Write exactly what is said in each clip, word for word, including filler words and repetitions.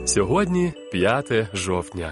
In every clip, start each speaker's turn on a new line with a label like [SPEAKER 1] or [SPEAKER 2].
[SPEAKER 1] Сьогодні п'яте жовтня.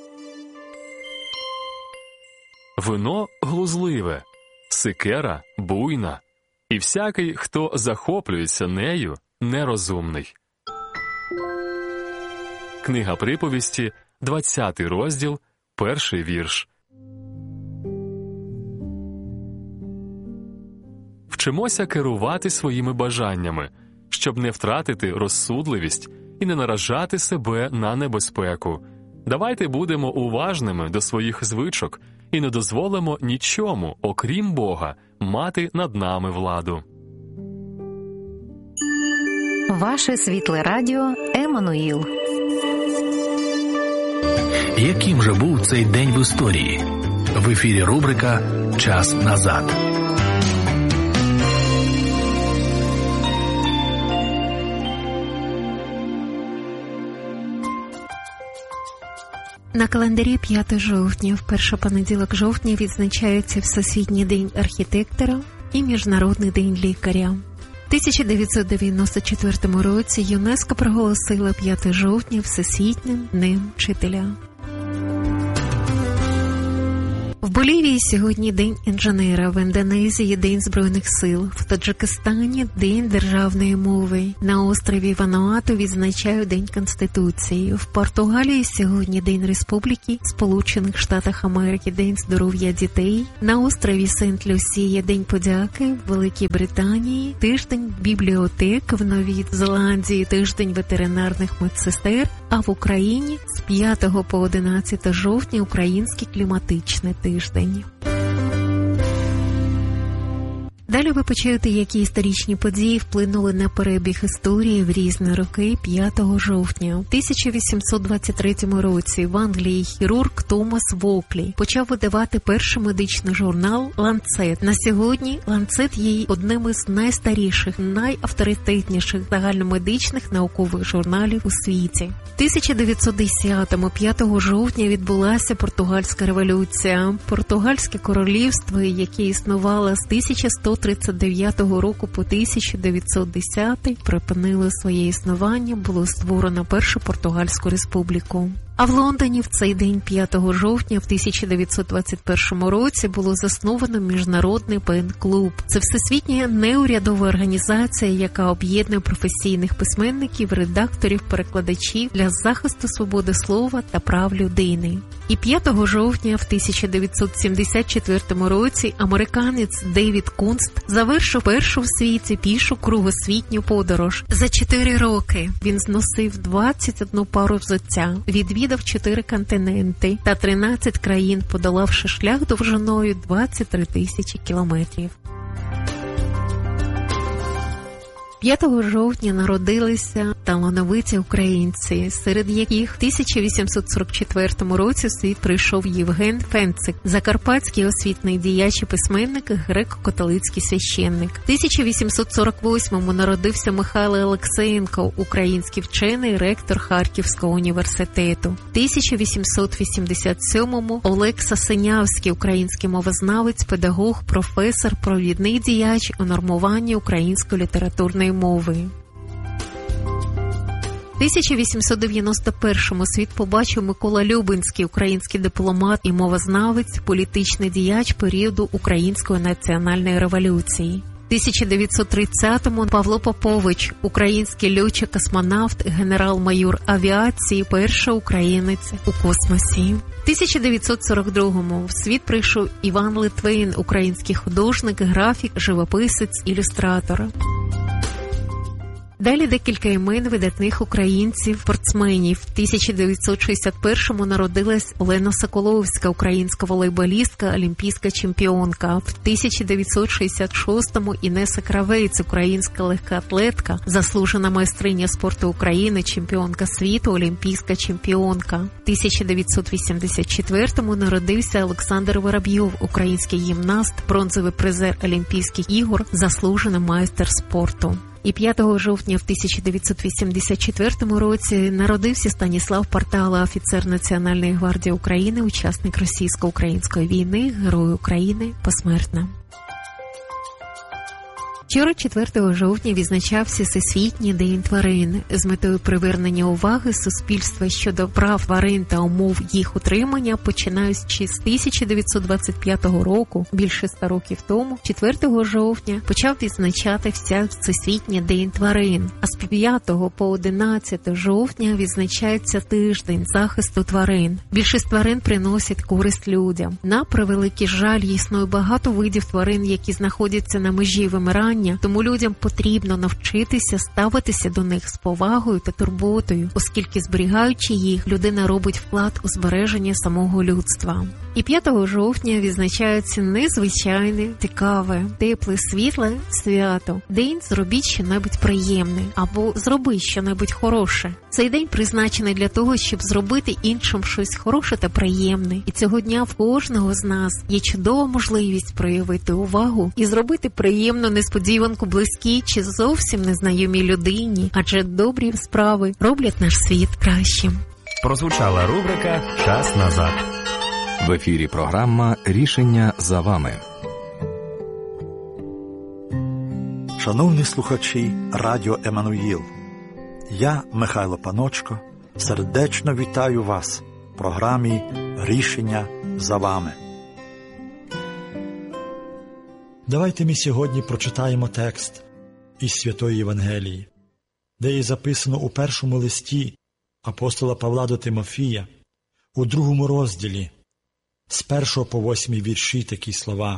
[SPEAKER 1] Вино глузливе, сикера буйна, і всякий, хто захоплюється нею, нерозумний. Книга приповісті, двадцятий розділ, перший вірш. Вчимося керувати своїми бажаннями, щоб не втратити розсудливість і не наражати себе на небезпеку. Давайте будемо уважними до своїх звичок і не дозволимо нічому, окрім Бога, мати над нами владу.
[SPEAKER 2] Ваше світле радіо Еммануїл.
[SPEAKER 3] Яким же був цей день в історії? В ефірі рубрика «Час назад».
[SPEAKER 4] На календарі п'яте жовтня, в перший понеділок жовтня, відзначається Всесвітній день архітектора і Міжнародний день лікаря. В тисяча дев'ятсот дев'яносто четвертому році ЮНЕСКО проголосила п'яте жовтня Всесвітнім днем вчителя. В Болівії сьогодні День інженера, в Індонезії – День Збройних сил, в Таджикистані – День державної мови, на острові Вануату відзначають День Конституції, в Португалії сьогодні День Республіки, в Сполучених Штатах Америки – День здоров'я дітей, на острові Сент-Люсія – День подяки, в Великій Британії – Тиждень бібліотек, в Новій Зеландії – Тиждень ветеринарних медсестер, а в Україні з п'ятого по одинадцяте жовтня – Український кліматичний тиждень. Далі ви почуєте, які історичні події вплинули на перебіг історії в різні роки п'ятого жовтня. У тисяча вісімсот двадцять третьому році в Англії хірург Томас Воклі почав видавати перший медичний журнал «Ланцет». На сьогодні «Ланцет» є одним із найстаріших, найавторитетніших загальномедичних наукових журналів у світі. В тисяча дев'ятсот десятому, п'ятого жовтня, відбулася Португальська революція. Португальське королівство, яке існувало з тисяча сто тридцять дев'ятого року по тисяча дев'ятсот десятий, припинило своє існування, було створено Першу Португальську республіку. А в Лондоні в цей день, п'ятого жовтня, в тисяча дев'ятсот двадцять першому році було засновано Міжнародний пен-клуб. Це всесвітня неурядова організація, яка об'єднує професійних письменників, редакторів, перекладачів для захисту свободи слова та прав людини. І п'ятого жовтня в тисяча дев'ятсот сімдесят четвертому році американець Девід Кунст завершив першу в світі пішу кругосвітню подорож. За чотири роки він зносив двадцять одну пару взуття, відвідав чотири континенти та тринадцять країн, подолавши шлях довжиною двадцять три тисячі кілометрів. п'ятого жовтня народилися талановиті українці, серед яких в тисяча вісімсот сорок четвертому році у світ прийшов Євген Фенцик, закарпатський освітний діяч і письменник, греко-католицький священник. В тисяча вісімсот сорок восьмому народився Михайло Олексєєнко, український вчений, ректор Харківського університету. В тисяча вісімсот вісімдесят сьомому Олег Сасенявський, український мовознавець, педагог, професор, провідний діяч у нормуванні української літературної мови. В тисяча вісімсот дев'яносто першому світ побачив Микола Любинський, український дипломат і мовознавець, політичний діяч періоду Української національної революції. В тисяча дев'ятсот тридцятому Павло Попович, український льотчик-космонавт, генерал-майор авіації, перший українець у космосі. В тисяча дев'ятсот сорок другому в світ прийшов Іван Литвин, український художник, графік, живописець, ілюстратор. Далі декілька імен видатних українців, спортсменів. В тисяча дев'ятсот шістдесят першому народилась Олена Соколовська, українська волейболістка, олімпійська чемпіонка. В тисяча дев'ятсот шістдесят шостому Інеса Кравець, українська легкоатлетка, заслужена майстриня спорту України, чемпіонка світу, олімпійська чемпіонка. В тисяча дев'ятсот вісімдесят четвертому народився Олександр Воробйов, український гімнаст, бронзовий призер Олімпійських ігор, заслужений майстер спорту. І п'ятого жовтня в тисяча дев'ятсот вісімдесят четвертому році народився Станіслав Партала, офіцер Національної гвардії України, учасник російсько-української війни, Герой України посмертно. Вчора, четвертого жовтня, відзначався Всесвітній день тварин. З метою привернення уваги суспільства щодо прав тварин та умов їх утримання, починаючи з тисяча дев'ятсот двадцять п'ятого року, більше ста років тому, четвертого жовтня, почав відзначатися Всесвітній день тварин. А з п'ятого по одинадцяте жовтня відзначається тиждень захисту тварин. Більшість тварин приносять користь людям. На превеликий жаль, існує багато видів тварин, які знаходяться на межі вимирання, тому людям потрібно навчитися ставитися до них з повагою та турботою, оскільки, зберігаючи їх, людина робить вклад у збереження самого людства. І п'ятого жовтня відзначається незвичайне, цікаве, тепле, світле свято. День «Зробіть щонебудь приємне» або «Зроби щонебудь хороше». Цей день призначений для того, щоб зробити іншим щось хороше та приємне. І цього дня в кожного з нас є чудова можливість проявити увагу і зробити приємну несподіванку близькій чи зовсім незнайомій людині, адже добрі справи роблять наш світ кращим.
[SPEAKER 5] Прозвучала рубрика «Час назад». В ефірі програма «Рішення за вами».
[SPEAKER 6] Шановні слухачі Радіо Еммануїл, я, Михайло Паночко, сердечно вітаю вас в програмі «Рішення за вами». Давайте ми сьогодні прочитаємо текст із Святої Євангелії, де є записано у першому листі апостола Павла до Тимофія, у другому розділі, з першого по восьмий вірші такі слова.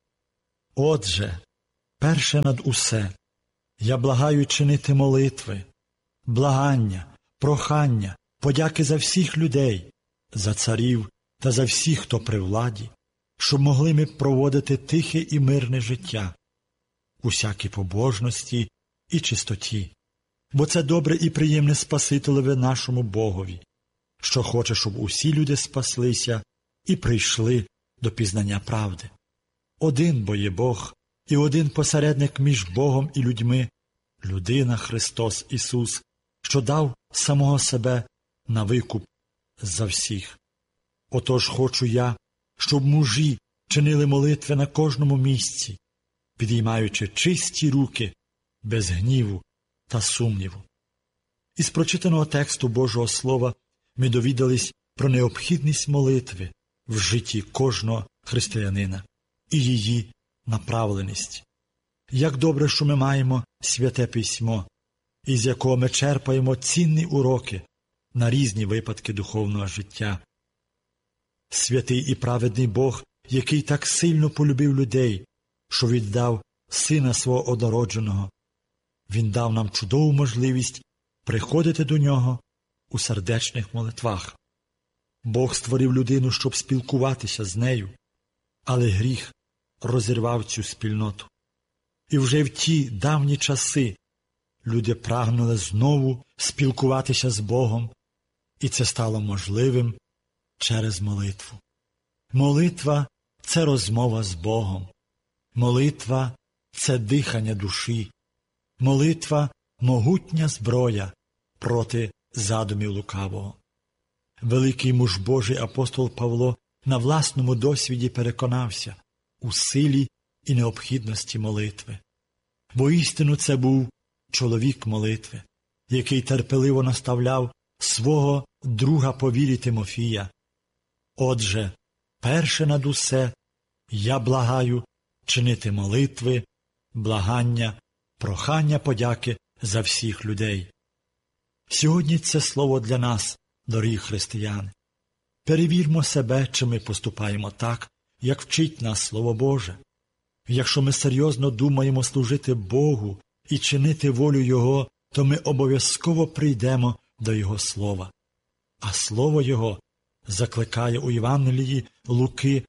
[SPEAKER 6] «Отже, перше над усе, я благаю чинити молитви, благання, прохання, подяки за всіх людей, за царів та за всіх, хто при владі, щоб могли ми проводити тихе і мирне життя, усякій побожності і чистоті, бо це добре і приємне Спасителеві нашому Богові, що хоче, щоб усі люди спаслися і прийшли до пізнання правди. Один бо є Бог, і один посередник між Богом і людьми, людина Христос Ісус, що дав самого себе на викуп за всіх. Отож хочу я, щоб мужі чинили молитви на кожному місці, підіймаючи чисті руки, без гніву та сумніву». Із прочитаного тексту Божого Слова ми довідались про необхідність молитви в житті кожного християнина і її направленість. Як добре, що ми маємо Святе Письмо, із якого ми черпаємо цінні уроки на різні випадки духовного життя. Святий і праведний Бог, який так сильно полюбив людей, що віддав Сина Свого однородженого, Він дав нам чудову можливість приходити до Нього у сердечних молитвах. Бог створив людину, щоб спілкуватися з нею, але гріх розірвав цю спільноту. І вже в ті давні часи люди прагнули знову спілкуватися з Богом, і це стало можливим через молитву. Молитва – це розмова з Богом. Молитва – це дихання душі. Молитва – могутня зброя проти задумів лукавого. Великий муж Божий апостол Павло на власному досвіді переконався у силі і необхідності молитви. Бо істину це був чоловік молитви, який терпеливо наставляв свого друга по вірі Тимофія. Отже, перше над усе, я благаю чинити молитви, благання, прохання подяки за всіх людей. Сьогодні це слово для нас, дорогі християни. Перевірмо себе, чи ми поступаємо так, як вчить нас Слово Боже. Якщо ми серйозно думаємо служити Богу і чинити волю Його, то ми обов'язково прийдемо до Його Слова. А Слово Його закликає у Євангелії Луки: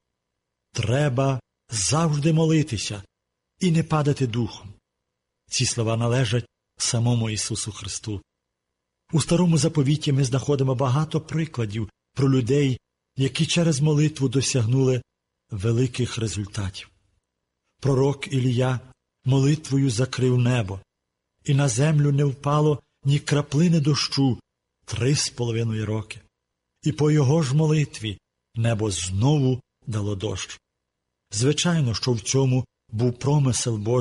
[SPEAKER 6] треба завжди молитися і не падати духом. Ці слова належать самому Ісусу Христу. У Старому Заповіті ми знаходимо багато прикладів про людей, які через молитву досягнули великих результатів. Пророк Ілія молитвою закрив небо, і на землю не впало ні краплини дощу три з половиною роки. І по його ж молитві небо знову дало дощ. Звичайно, що в цьому був промисел Божий,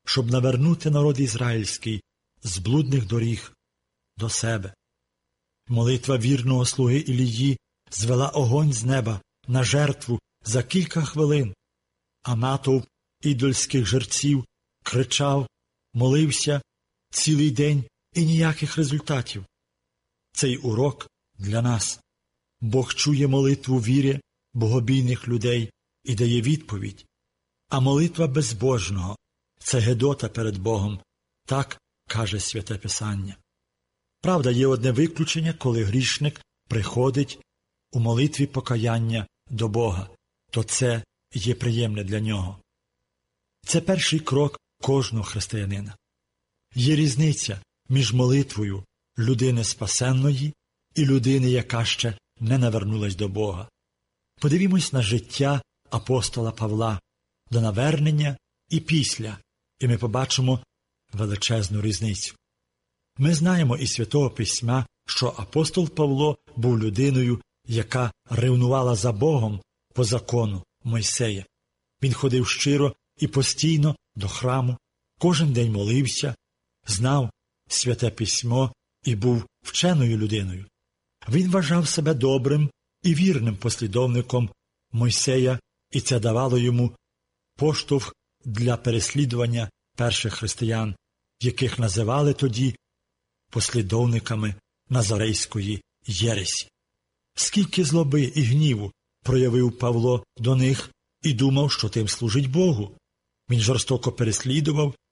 [SPEAKER 6] щоб навернути народ ізраїльський з блудних доріг до себе. Молитва вірного слуги Ілії звела огонь з неба на жертву за кілька хвилин, а натовп ідольських жерців кричав, молився цілий день і ніяких результатів. Цей урок для нас. Бог чує молитву віри богобійних людей і дає відповідь. А молитва безбожного – це гидота перед Богом, так каже Святе Писання. Правда, є одне виключення, коли грішник приходить у молитві покаяння до Бога, то це є приємне для нього. Це перший крок кожного християнина. Є різниця між молитвою людини спасенної і людини, яка ще не навернулась до Бога. Подивімось на життя апостола Павла до навернення і після, і ми побачимо величезну різницю. Ми знаємо із Святого Письма, що апостол Павло був людиною, яка ревнувала за Богом по закону Мойсея. Він ходив щиро і постійно до храму, кожен день молився, знав Святе Письмо і був вченою людиною. Він вважав себе добрим і вірним послідовником Мойсея, і це давало йому поштовх для переслідування перших християн, яких називали тоді послідовниками Назарейської єресі. Скільки злоби і гніву проявив Павло до них і думав, що тим служить Богу. Він жорстоко переслідував